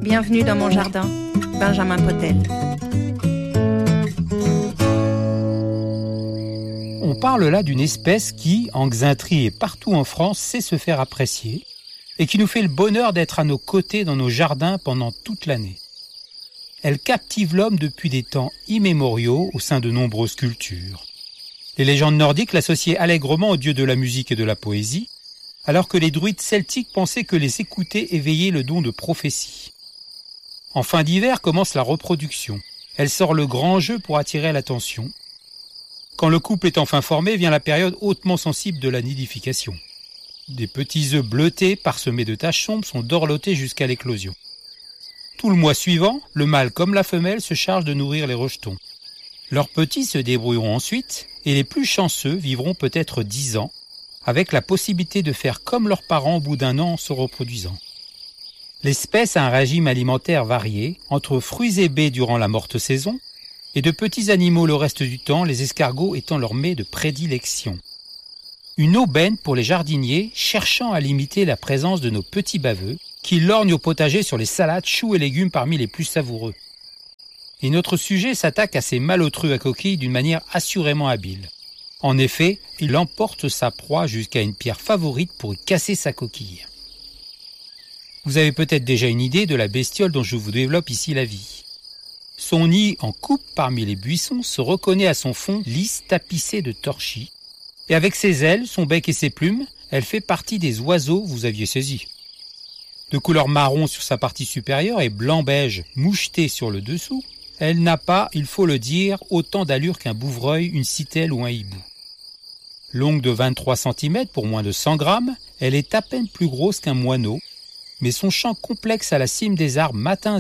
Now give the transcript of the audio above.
Bienvenue dans mon jardin, Benjamin Potel. On parle là d'une espèce qui, en Xaintrie et partout en France, sait se faire apprécier et qui nous fait le bonheur d'être à nos côtés dans nos jardins pendant toute l'année. Elle captive l'homme depuis des temps immémoriaux au sein de nombreuses cultures. Les légendes nordiques l'associaient allègrement aux dieux de la musique et de la poésie, alors que les druides celtiques pensaient que les écouter éveillait le don de prophétie. En fin d'hiver commence la reproduction. Elle sort le grand jeu pour attirer l'attention. Quand le couple est enfin formé, vient la période hautement sensible de la nidification. Des petits œufs bleutés, parsemés de taches sombres, sont dorlotés jusqu'à l'éclosion. Tout le mois suivant, le mâle comme la femelle se charge de nourrir les rejetons. Leurs petits se débrouilleront ensuite, et les plus chanceux vivront peut-être 10 ans, avec la possibilité de faire comme leurs parents au bout d'un an en se reproduisant. L'espèce a un régime alimentaire varié, entre fruits et baies durant la morte saison, et de petits animaux le reste du temps, les escargots étant leur mets de prédilection. Une aubaine pour les jardiniers cherchant à limiter la présence de nos petits baveux, qui lorgnent au potager sur les salades, choux et légumes parmi les plus savoureux. Et notre sujet s'attaque à ces malotrus à coquilles d'une manière assurément habile. En effet, il emporte sa proie jusqu'à une pierre favorite pour y casser sa coquille. Vous avez peut-être déjà une idée de la bestiole dont je vous développe ici la vie. Son nid en coupe parmi les buissons se reconnaît à son fond lisse tapissé de torchis, et avec ses ailes, son bec et ses plumes, elle fait partie des oiseaux vous aviez saisis. De couleur marron sur sa partie supérieure et blanc-beige moucheté sur le dessous, elle n'a pas, il faut le dire, autant d'allure qu'un bouvreuil, une citelle ou un hibou. Longue de 23 cm pour moins de 100 grammes, elle est à peine plus grosse qu'un moineau, mais son chant complexe à la cime des arbres matins